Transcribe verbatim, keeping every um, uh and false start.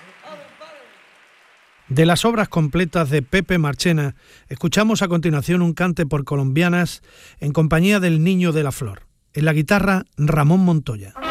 De las obras completas de Pepe Marchena, escuchamos a continuación un cante por colombianas en compañía del Niño de la Flor. En la guitarra, Ramón Montoya.